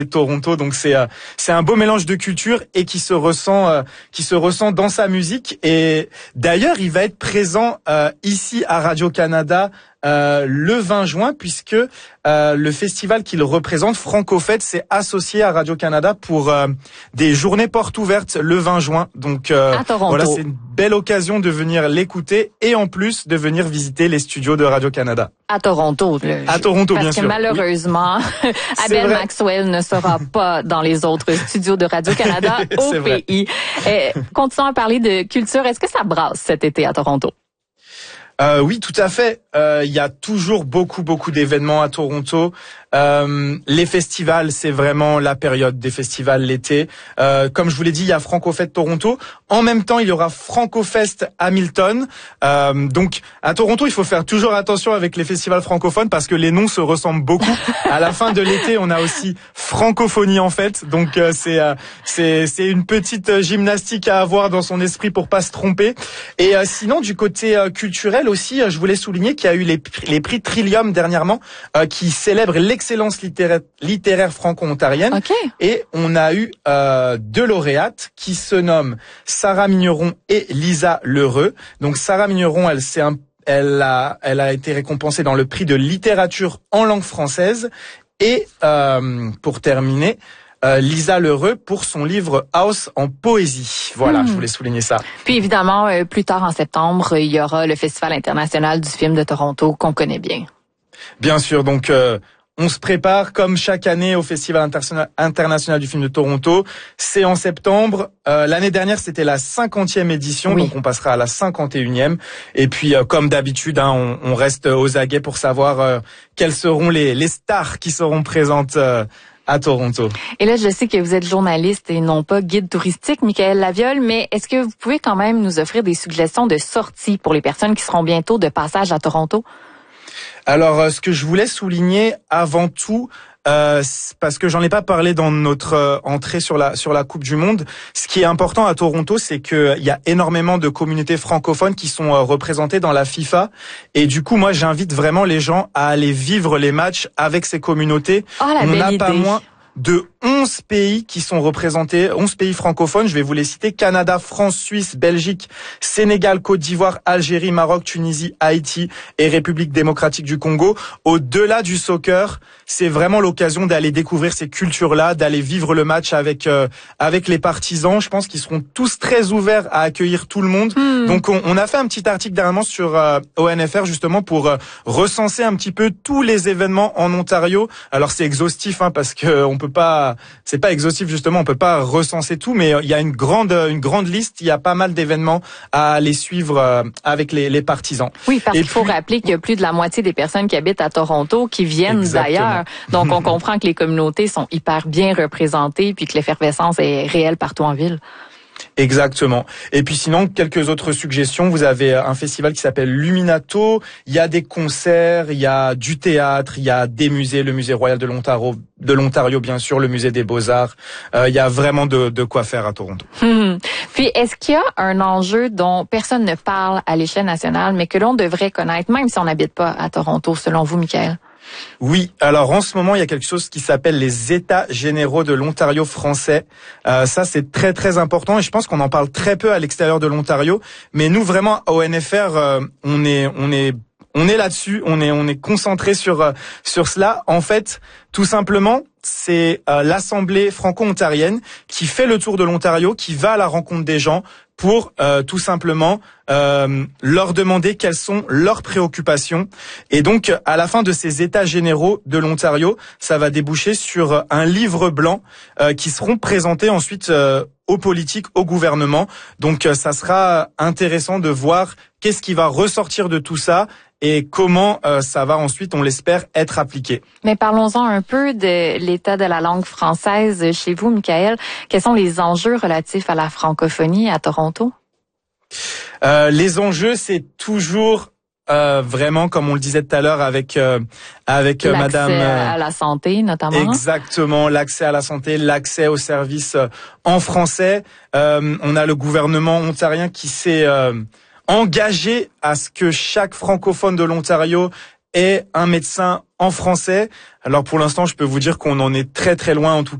Toronto, donc c'est un beau mélange de culture et qui se ressent dans sa musique. Et d'ailleurs, il va être présent ici à Radio-Canada le 20 juin, puisque le festival qu'il représente, Francofête, s'est associé à Radio-Canada pour des journées portes ouvertes le 20 juin. Donc voilà, c'est une belle occasion de venir l'écouter et en plus de venir visiter les studios de Radio-Canada. À Toronto. À Toronto, bien sûr. Parce que malheureusement, oui. Abel Maxwell ne sera pas dans les autres studios de Radio-Canada au pays. Continuons à parler de culture. Est-ce que ça brasse cet été à Toronto? Oui, tout à fait. Il y a toujours beaucoup d'événements à Toronto. Les festivals, c'est vraiment la période des festivals l'été. Comme je vous l'ai dit, il y a Francofête Toronto. En même temps, il y aura Francofest Hamilton. Donc, à Toronto, il faut faire toujours attention avec les festivals francophones parce que les noms se ressemblent beaucoup. À la fin de l'été, on a aussi Francophonie en fait. Donc, c'est une petite gymnastique à avoir dans son esprit pour pas se tromper. Et sinon, du côté culturel aussi, je voulais souligner qu'il y a eu les prix Trillium dernièrement qui célèbrent l'excellence littéraire franco-ontarienne. Okay. Et on a eu 2 lauréates qui se nomment Sarah Migneron et Lisa Lheureux. Donc Sarah Migneron, elle a été récompensée dans le prix de littérature en langue française. Et pour terminer, Lisa Lheureux pour son livre House en poésie. Voilà, je voulais souligner ça. Puis évidemment, plus tard en septembre, il y aura le Festival international du film de Toronto qu'on connaît bien. Bien sûr, donc on se prépare comme chaque année au Festival international du film de Toronto. C'est en septembre. L'année dernière, c'était la 50e édition, oui. Donc on passera à la 51e. Et puis, comme d'habitude, on reste aux aguets pour savoir quelles seront les stars qui seront présentes à Toronto. Et là, je sais que vous êtes journaliste et non pas guide touristique, Michaël Laviole, mais est-ce que vous pouvez quand même nous offrir des suggestions de sorties pour les personnes qui seront bientôt de passage à Toronto? Alors, ce que je voulais souligner avant tout, parce que j'en ai pas parlé dans notre entrée sur la Coupe du Monde. Ce qui est important à Toronto, c'est que il y a énormément de communautés francophones qui sont représentées dans la FIFA. Et du coup, moi, j'invite vraiment les gens à aller vivre les matchs avec ces communautés. On n'a pas moins de 11 pays qui sont représentés, 11 pays francophones. Je vais vous les citer: Canada, France, Suisse, Belgique, Sénégal, Côte d'Ivoire, Algérie, Maroc, Tunisie, Haïti et République démocratique du Congo. Au-delà du soccer, c'est vraiment l'occasion d'aller découvrir ces cultures-là, d'aller vivre le match avec les partisans. Je pense qu'ils seront tous très ouverts à accueillir tout le monde. Donc on a fait un petit article dernièrement sur ONFR justement pour recenser un petit peu tous les événements en Ontario. Alors c'est exhaustif parce que on peut pas, c'est pas exhaustif justement, on peut pas recenser tout, mais il y a une grande liste, il y a pas mal d'événements à aller suivre avec les partisans. Oui, parce qu'il faut rappeler qu'il y a plus de la moitié des personnes qui habitent à Toronto qui viennent d'ailleurs. Donc on comprend que les communautés sont hyper bien représentées puis que l'effervescence est réelle partout en ville. Exactement. Et puis sinon, quelques autres suggestions. Vous avez un festival qui s'appelle Luminato. Il y a des concerts, il y a du théâtre, il y a des musées, le musée royal de l'Ontario, bien sûr, le musée des Beaux-Arts. Il y a vraiment de quoi faire à Toronto. Puis, est-ce qu'il y a un enjeu dont personne ne parle à l'échelle nationale, mais que l'on devrait connaître, même si on n'habite pas à Toronto, selon vous, Michaël? Oui, alors en ce moment, il y a quelque chose qui s'appelle les États généraux de l'Ontario français. Ça, c'est très très important et je pense qu'on en parle très peu à l'extérieur de l'Ontario. Mais nous, vraiment, à ONFR, on est là-dessus, on est concentré sur cela. En fait, tout simplement, c'est l'Assemblée franco-ontarienne qui fait le tour de l'Ontario, qui va à la rencontre des gens pour tout simplement leur demander quelles sont leurs préoccupations. Et donc, à la fin de ces états généraux de l'Ontario, ça va déboucher sur un livre blanc qui seront présentés ensuite aux politiques, au gouvernement. Donc, ça sera intéressant de voir qu'est-ce qui va ressortir de tout ça et comment ça va ensuite, on l'espère, être appliqué. Mais parlons-en un peu de l'état de la langue française chez vous, Michaël. Quels sont les enjeux relatifs à la francophonie à Toronto? Les enjeux, c'est toujours vraiment, comme on le disait tout à l'heure, avec Madame l'accès à la santé, notamment. Exactement, l'accès à la santé, l'accès aux services en français. On a le gouvernement ontarien qui s'est engagé à ce que chaque francophone de l'Ontario ait un médecin en français. Alors pour l'instant, je peux vous dire qu'on en est très très loin en tout